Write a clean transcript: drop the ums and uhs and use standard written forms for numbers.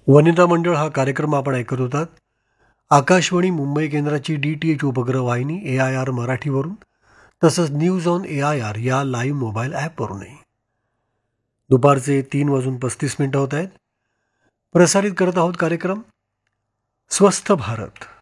वनिता मंडळ हा कार्यक्रम आपण ऐकत होतात. आकाशवाणी मुंबई केंद्राची DTH उपग्रह वाहिनी AIR मराठीवरून, तसंच न्यूज ऑन AIR या लाईव्ह मोबाईल ॲपवरूनही. दुपारचे 3:35 होत आहेत. प्रसारित करत आहोत कार्यक्रम स्वस्थ भारत.